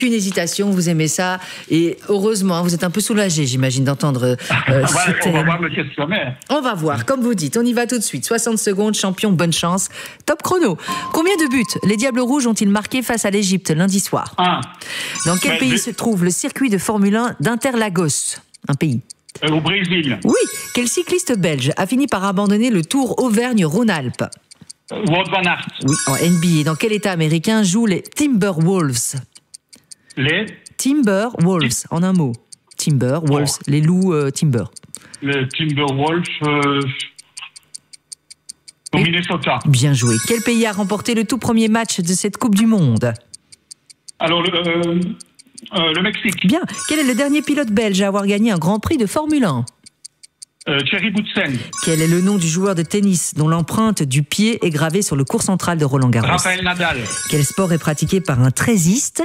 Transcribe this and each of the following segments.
Aucune hésitation, vous aimez ça. Et heureusement, vous êtes un peu soulagé, j'imagine, d'entendre ce thème. On va voir le questionnaire. On va voir, comme vous dites. On y va tout de suite. 60 secondes, champion, bonne chance. Top chrono. Combien de buts les Diables Rouges ont-ils marqué face à l'Égypte lundi soir? 1. Dans quel pays se trouve le circuit de Formule 1 d'Interlagos? Un pays. Au Brésil. Oui. Quel cycliste belge a fini par abandonner le Tour Auvergne-Rhône-Alpes? Wout van Aert. Oui. En NBA, dans quel état américain jouent les Timberwolves? Les Timberwolves, en un mot. Timberwolves, les loups Timber. Le Timberwolves au Minnesota. Bien joué. Quel pays a remporté le tout premier match de cette Coupe du Monde? Alors, le Mexique. Bien. Quel est le dernier pilote belge à avoir gagné un Grand Prix de Formule 1? Thierry Boutsen. Quel est le nom du joueur de tennis dont l'empreinte du pied est gravée sur le court central de Roland-Garros? Rafael Nadal. Quel sport est pratiqué par un trésiste?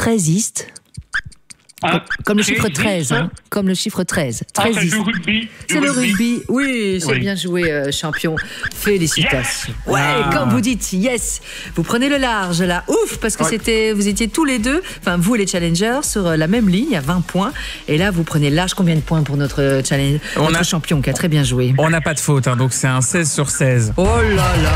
Comme le chiffre 13, hein. Comme le chiffre 13. C'est le rugby. C'est le rugby. Oui, c'est bien joué, champion. Félicitations. Yes. Ouais, comme vous dites, yes. Vous prenez le large, là. Ouf, parce que vous étiez tous les deux, enfin, vous et les challengers, sur la même ligne, à 20 points. Et là, vous prenez le large. Combien de points pour notre champion qui a très bien joué? On n'a pas de faute, hein, donc c'est un 16 sur 16. Oh là là.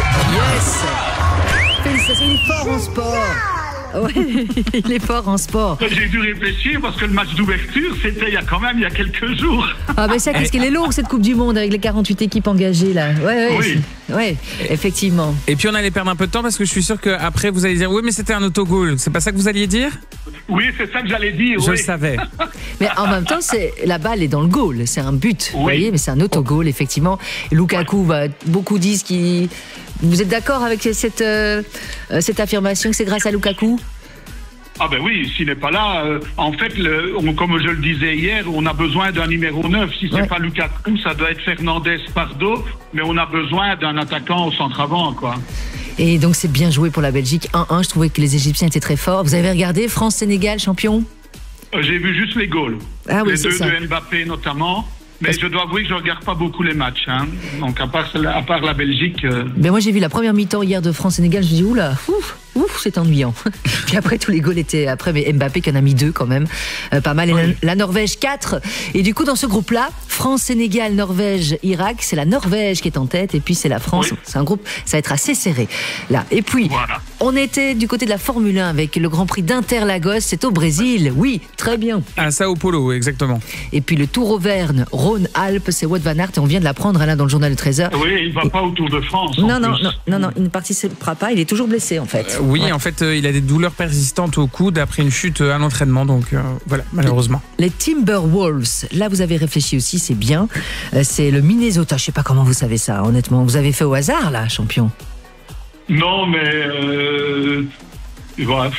Yes. Félicitations, il est fort en sport. Ouais, il est fort en sport. J'ai dû réfléchir parce que le match d'ouverture, c'était il y a quelques jours. Ah ben ça, qu'est-ce qu'elle est longue cette Coupe du Monde avec les 48 équipes engagées là. Ouais, effectivement. Et puis on allait perdre un peu de temps parce que je suis sûr qu'après vous allez dire oui mais c'était un autogol. C'est pas ça que vous alliez dire? Oui, c'est ça que j'allais dire. Je le savais. Mais en même temps, la balle est dans le goal, c'est un but, vous voyez, mais c'est un autogol effectivement. Et Lukaku, beaucoup disent qu'il... Vous êtes d'accord avec cette affirmation que c'est grâce à Lukaku? Ah ben oui, s'il n'est pas là, en fait, comme je le disais hier, on a besoin d'un numéro 9. Si c'est pas Lukaku, ça doit être Fernandez Pardo, mais on a besoin d'un attaquant au centre avant, quoi. Et donc c'est bien joué pour la Belgique. 1-1, je trouvais que les Égyptiens étaient très forts. Vous avez regardé France-Sénégal, champion? J'ai vu juste les goals. Ah oui, les c'est deux ça. de Mbappé notamment. Mais je dois avouer que je ne regarde pas beaucoup les matchs. Hein. Donc à part la Belgique... Mais moi j'ai vu la première mi-temps hier de France-Sénégal, je me dis oula, c'est ennuyant. Puis après tous les goals étaient après, mais Mbappé qui en a mis 2 quand même, pas mal. Et la Norvège 4. Et du coup dans ce groupe-là, France, Sénégal, Norvège, Irak, c'est la Norvège qui est en tête et puis c'est la France. Oui. C'est un groupe, ça va être assez serré là. Et puis on était du côté de la Formule 1 avec le Grand Prix d'Interlagos, c'est au Brésil. Oui, très bien. À Sao Paulo, exactement. Et puis le Tour Auvergne, Rhône-Alpes, c'est Wout van Aert et on vient de l'apprendre là dans le journal de 13h. Oui, il ne va pas au Tour de France. Non, il ne participera pas. Il est toujours blessé en fait. Oui, en fait, il a des douleurs persistantes au coude après une chute à l'entraînement, donc voilà, malheureusement. Les Timberwolves, là vous avez réfléchi aussi, c'est bien. C'est le Minnesota. Je sais pas comment vous savez ça, honnêtement. Vous avez fait au hasard là, champion? Non, mais voilà.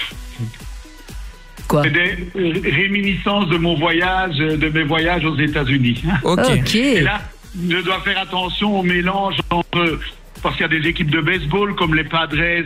Quoi? C'est des réminiscences de mes voyages aux États-Unis. Ok. Et là, je dois faire attention au mélange entre, parce qu'il y a des équipes de baseball comme les Padres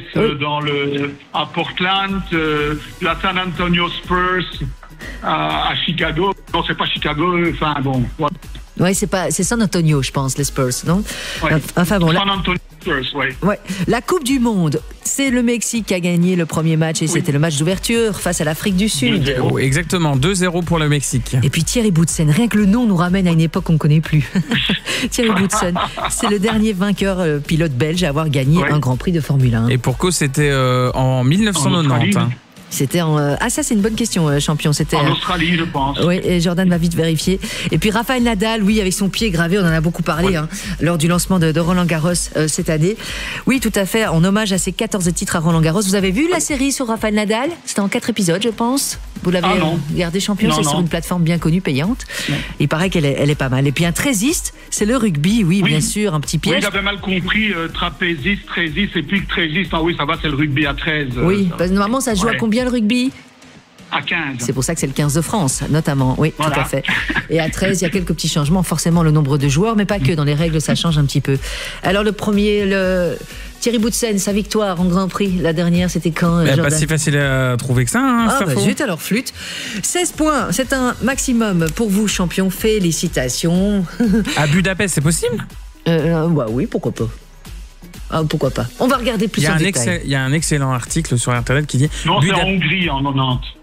à Portland, la San Antonio Spurs à Chicago. Non, c'est pas Chicago. Enfin bon. Voilà. Ouais, c'est San Antonio, je pense, les Spurs, non? Ouais. Enfin bon. San Antonio Spurs, oui. Ouais. La Coupe du Monde, c'est le Mexique qui a gagné le premier match et c'était le match d'ouverture face à l'Afrique du Sud. Exactement, 2-0 pour le Mexique. Et puis Thierry Boutsen, rien que le nom nous ramène à une époque qu'on ne connaît plus. Thierry Boutsen, c'est le dernier vainqueur pilote belge à avoir gagné un Grand Prix de Formule 1. Et pour cause, c'était en 1990. C'était Ah, ça, c'est une bonne question, champion. C'était en Australie, je pense. Oui, et Jordan va vite vérifier. Et puis Rafael Nadal, oui, avec son pied gravé, on en a beaucoup parlé lors du lancement de Roland-Garros cette année. Oui, tout à fait, en hommage à ses 14 titres à Roland-Garros. Vous avez vu la série sur Rafael Nadal? C'était en 4 épisodes, je pense. Vous l'avez regardé, champion? C'est sur une plateforme bien connue, payante. Non. Il paraît qu'elle est pas mal. Et puis un trésiste, c'est le rugby, oui, bien sûr, un petit piège. Oui, j'avais mal compris, trapéziste, trésiste, et puis trésiste. Ah oui, ça va, c'est le rugby à 13. Oui, parce que normalement, ça se joue à combien le rugby? À 15. C'est pour ça que c'est le 15 de France, notamment. Oui, voilà. Tout à fait. Et à 13, il y a quelques petits changements. Forcément, le nombre de joueurs, mais pas que. Dans les règles, ça change un petit peu. Alors, Thierry Boutsen, sa victoire en Grand Prix, la dernière, c'était quand, Jordan? Pas si facile à trouver que ça, hein, zut, alors flûte. 16 points, c'est un maximum pour vous, champion. Félicitations. À Budapest, c'est possible? Bah oui, pourquoi pas. Ah, pourquoi pas. On va regarder plus en détail. Il y a un excellent article sur Internet qui dit... Non, c'est en Hongrie, en 90.